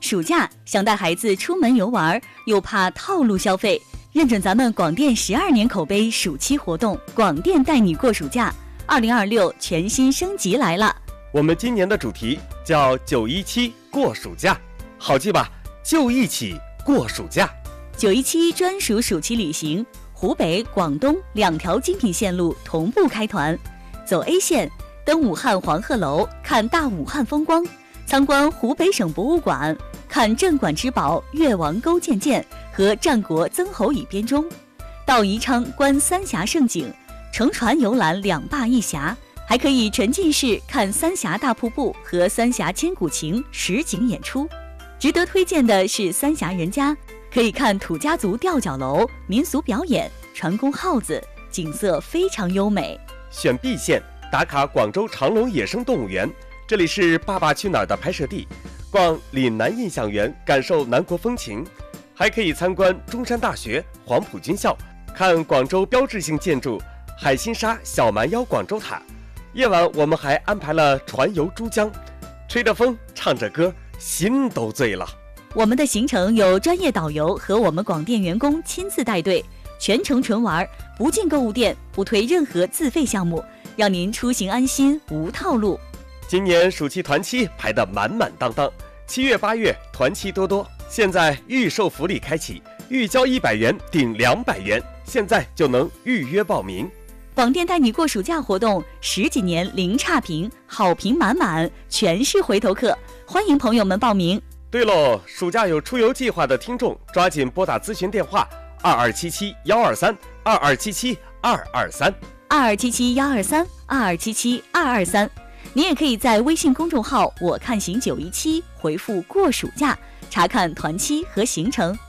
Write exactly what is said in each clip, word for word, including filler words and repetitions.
暑假想带孩子出门游玩，又怕套路消费，认准咱们广电十二年口碑暑期活动，广电带你过暑假，二零二六全新升级来了。 我们今年的主题叫九一七过暑假，好记吧？就一起过暑假。 九一七专属暑期旅行，湖北、广东两条精品线路同步开团，走 A 线，登武汉黄鹤楼看大武汉风光，参观湖北省博物馆，看镇馆之宝越王勾践剑和战国曾侯乙编钟，到宜昌观三峡胜景，乘船游览两坝一峡，还可以沉浸式看三峡大瀑布和三峡千古情实景演出。值得推荐的是三峡人家，可以看土家族吊脚楼、民俗表演、船工耗子，景色非常优美。 选 B 线，打卡广州长隆野生动物园，这里是《爸爸去哪儿》的拍摄地，逛岭南印象园，感受南国风情，还可以参观中山大学、黄埔军校，看广州标志性建筑海心沙小蛮腰广州塔。夜晚我们还安排了船游珠江，吹着风，唱着歌，心都醉了。 我们的行程有专业导游和我们广电员工亲自带队，全程纯玩，不进购物店，不推任何自费项目，让您出行安心无套路。 今年暑期团期排得满满当当，七月八月团期多多，现在预售福利开启，预交一百元顶两百元，现在就能预约报名。 广电带你过暑假活动十几年零差评，好评满满，全是回头客，欢迎朋友们报名。 对喽，暑假有出游计划的听众，抓紧拨打咨询电话二二七七幺二三二二七七二二三二二七七幺二三二二七七二二三。你也可以在微信公众号“我看行九一七”回复“过暑假”，查看团期和行程。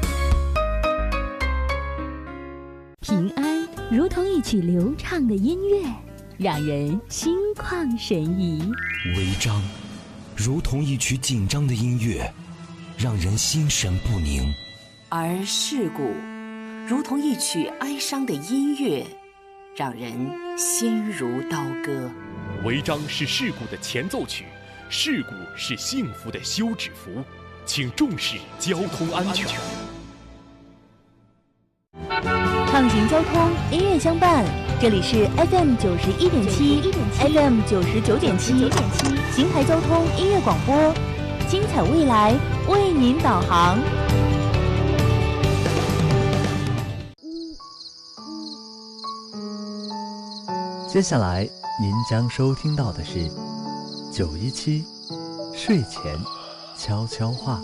平安如同一曲流畅的音乐，让人心旷神怡； 违章如同一曲紧张的音乐，让人心神不宁； 而事故如同一曲哀伤的音乐，让人心如刀割。 违章是事故的前奏曲，事故是幸福的休止符，请重视交通安全。 畅行交通，音乐相伴，这里是 F M 九十一点七 ，F M 九十九点七，邢台交通音乐广播，精彩未来为您导航。 接下来您将收听到的是九一七睡前悄悄话。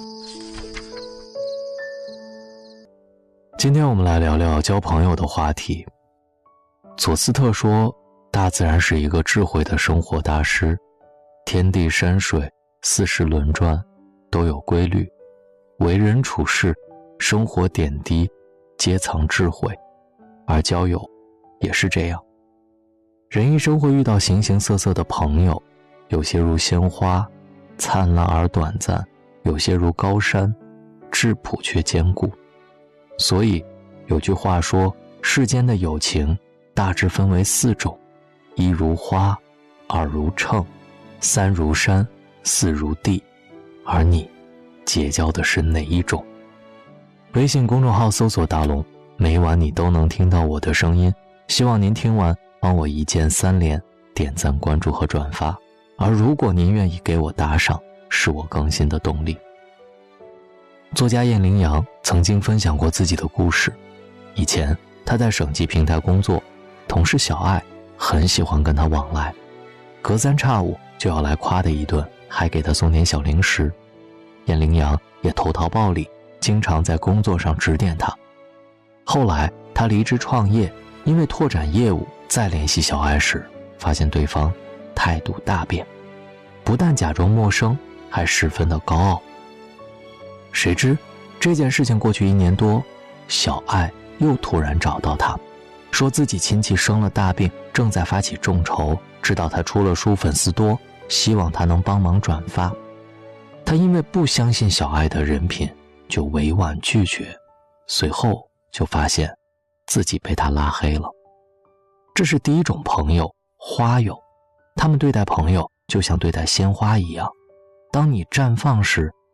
今天我们来聊聊交朋友的话题。佐斯特说，大自然是一个智慧的生活大师，天地山水四时轮转都有规律，为人处事生活点滴皆藏智慧，而交友也是这样。人一生会遇到形形色色的朋友，有些如鲜花，灿烂而短暂，有些如高山，质朴却坚固。所以有句话说，世间的友情大致分为四种：一如花，二如秤，三如山，四如地。而你结交的是哪一种？微信公众号搜索大龙，每晚你都能听到我的声音，希望您听完帮我一键三连，点赞关注和转发，而如果您愿意给我打赏，是我更新的动力。作家燕羚羊曾经分享过自己的故事，以前他在省级平台工作，同事小爱很喜欢跟他往来，隔三差五就要来夸他一顿，还给他送点小零食。燕羚羊也投桃报李，经常在工作上指点他。后来他离职创业，因为拓展业务，再联系小爱时，发现对方态度大变，不但假装陌生，还十分的高傲。谁知这件事情过去一年多，小爱又突然找到他，说自己亲戚生了大病，正在发起众筹，知道他出了书粉丝多，希望他能帮忙转发。他因为不相信小爱的人品，就委婉拒绝，随后就发现自己被他拉黑了。这是第一种朋友，花友。他们对待朋友就像对待鲜花一样，当你绽放时，